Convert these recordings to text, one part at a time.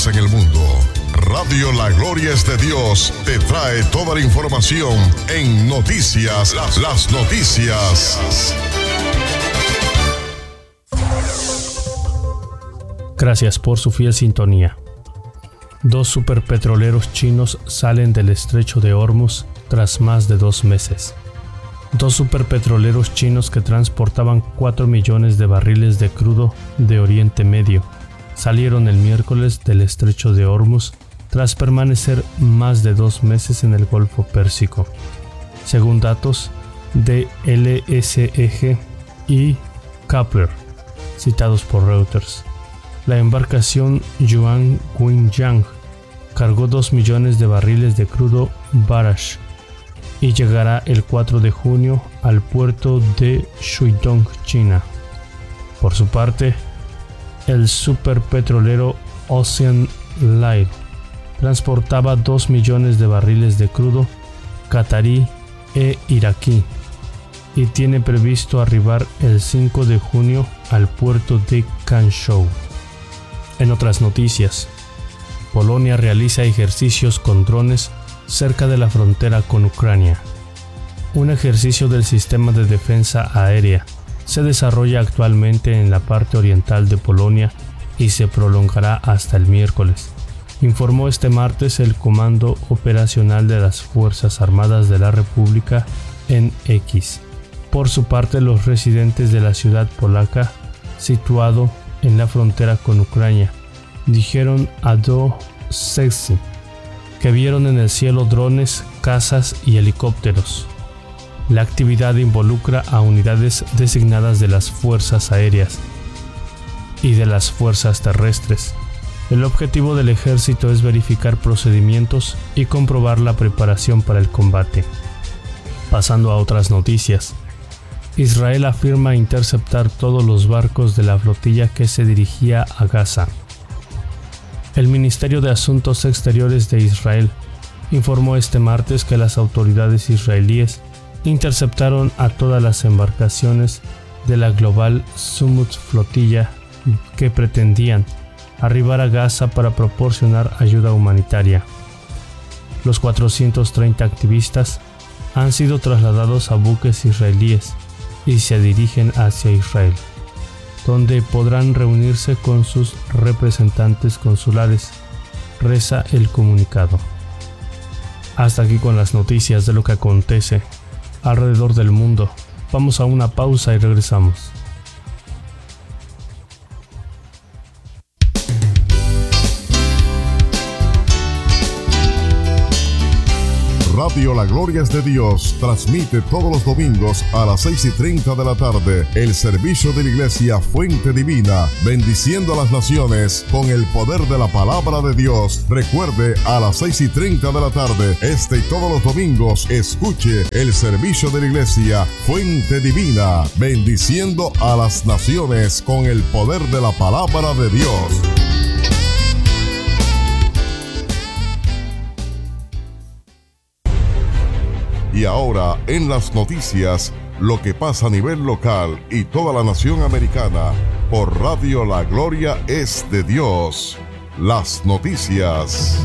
pasa en el mundo. Radio La Gloria es de Dios te trae toda la información en noticias, las noticias. Gracias por su fiel sintonía. 2 superpetroleros chinos salen del estrecho de Hormuz tras más de 2 meses. 2 superpetroleros chinos que transportaban 4 millones de barriles de crudo de Oriente Medio salieron el miércoles del estrecho de Hormuz tras permanecer más de 2 meses en el Golfo Pérsico, según datos de LSEG y Kpler, citados por Reuters. La embarcación Yuan Guiyang cargó 2 millones de barriles de crudo Barash y llegará el 4 de junio al puerto de Shuidong, China. Por su parte, el superpetrolero Ocean Light transportaba 2 millones de barriles de crudo catarí e iraquí y tiene previsto arribar el 5 de junio al puerto de Kanshou. En otras noticias, Polonia realiza ejercicios con drones cerca de la frontera con Ucrania. Un ejercicio del sistema de defensa aérea se desarrolla actualmente en la parte oriental de Polonia y se prolongará hasta el miércoles, informó este martes el Comando Operacional de las Fuerzas Armadas de la República en X. Por su parte, los residentes de la ciudad polaca, situado en la frontera con Ucrania, dijeron a Do Sexy que vieron en el cielo drones, cazas y helicópteros. La actividad involucra a unidades designadas de las fuerzas aéreas y de las fuerzas terrestres. El objetivo del ejército es verificar procedimientos y comprobar la preparación para el combate. Pasando a otras noticias. Israel afirma interceptar todos los barcos de la flotilla que se dirigía a Gaza. El Ministerio de Asuntos Exteriores de Israel informó este martes que las autoridades israelíes interceptaron a todas las embarcaciones de la Global Summit flotilla que pretendían arribar a Gaza para proporcionar ayuda humanitaria. Los 430 activistas han sido trasladados a buques israelíes y se dirigen hacia Israel, donde podrán reunirse con sus representantes consulares, reza el comunicado. Hasta aquí con las noticias de lo que acontece alrededor del mundo. Vamos a una pausa y regresamos. Radio La Gloria es de Dios transmite todos los domingos a las 6:30 de la tarde el servicio de la Iglesia Fuente Divina, bendiciendo a las naciones con el poder de la palabra de Dios. Recuerde, a las 6:30 de la tarde, y todos los domingos, escuche el servicio de la Iglesia Fuente Divina, bendiciendo a las naciones con el poder de la palabra de Dios. Y ahora, en las noticias, lo que pasa a nivel local y toda la nación americana, por Radio La Gloria es de Dios. Las noticias.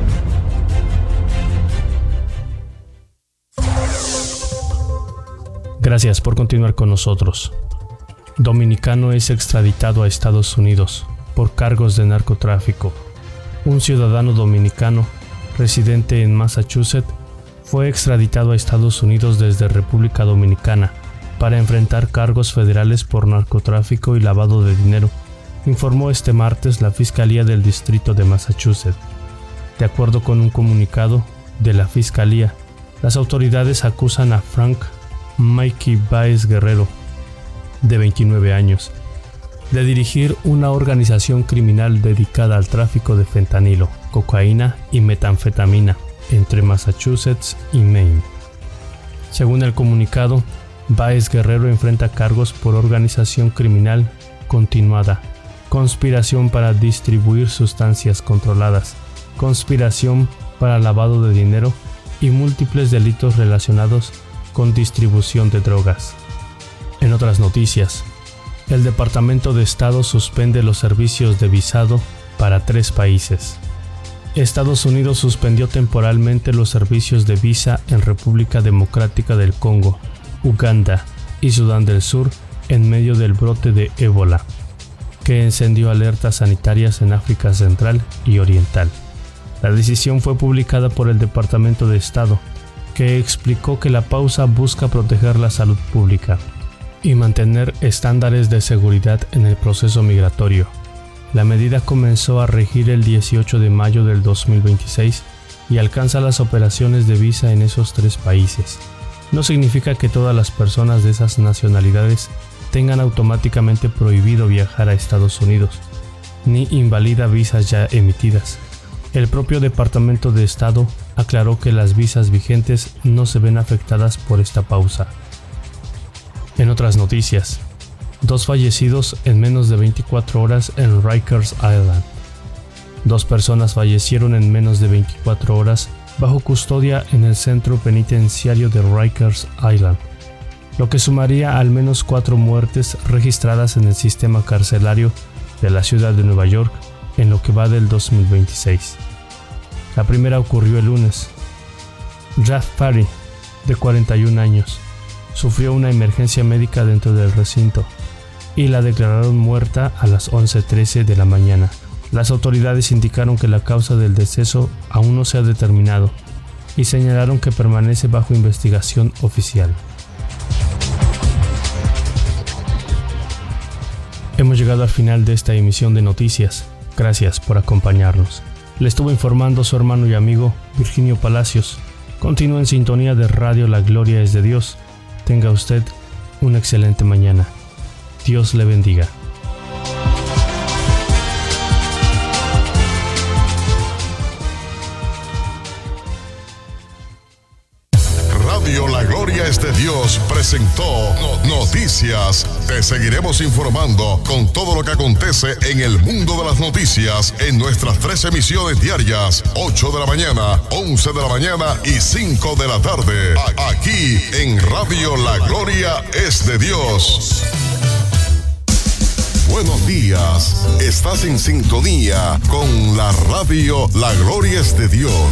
Gracias por continuar con nosotros. Dominicano es extraditado a Estados Unidos por cargos de narcotráfico. Un ciudadano dominicano, residente en Massachusetts, fue extraditado a Estados Unidos desde República Dominicana para enfrentar cargos federales por narcotráfico y lavado de dinero, informó este martes la Fiscalía del Distrito de Massachusetts. De acuerdo con un comunicado de la Fiscalía, las autoridades acusan a Frank Mikey Báez Guerrero, de 29 años, de dirigir una organización criminal dedicada al tráfico de fentanilo, cocaína y metanfetamina entre Massachusetts y Maine. Según el comunicado, Báez Guerrero enfrenta cargos por organización criminal continuada, conspiración para distribuir sustancias controladas, conspiración para lavado de dinero y múltiples delitos relacionados con distribución de drogas. En otras noticias, el Departamento de Estado suspende los servicios de visado para 3 países. Estados Unidos suspendió temporalmente los servicios de visa en República Democrática del Congo, Uganda y Sudán del Sur en medio del brote de ébola, que encendió alertas sanitarias en África Central y Oriental. La decisión fue publicada por el Departamento de Estado, que explicó que la pausa busca proteger la salud pública y mantener estándares de seguridad en el proceso migratorio. La medida comenzó a regir el 18 de mayo del 2026 y alcanza las operaciones de visa en esos 3 países. No significa que todas las personas de esas nacionalidades tengan automáticamente prohibido viajar a Estados Unidos, ni invalida visas ya emitidas. El propio Departamento de Estado aclaró que las visas vigentes no se ven afectadas por esta pausa. En otras noticias, 2 fallecidos en menos de 24 horas en Rikers Island. 2 personas fallecieron en menos de 24 horas bajo custodia en el centro penitenciario de Rikers Island, lo que sumaría al menos 4 muertes registradas en el sistema carcelario de la ciudad de Nueva York en lo que va del 2026. La primera ocurrió el lunes. Raf Pari, de 41 años, sufrió una emergencia médica dentro del recinto y la declararon muerta a las 11:13 de la mañana. Las autoridades indicaron que la causa del deceso aún no se ha determinado y señalaron que permanece bajo investigación oficial. Hemos llegado al final de esta emisión de noticias. Gracias por acompañarnos. Le estuvo informando su hermano y amigo Virginio Palacios. Continúe en sintonía de Radio La Gloria es de Dios. Tenga usted una excelente mañana. Dios le bendiga. Radio La Gloria es de Dios presentó Noticias. Te seguiremos informando con todo lo que acontece en el mundo de las noticias en nuestras 3 emisiones diarias, 8 de la mañana, 11 de la mañana y 5 de la tarde. Aquí en Radio La Gloria es de Dios. Buenos días. Estás en sintonía con la Radio La Gloria es de Dios.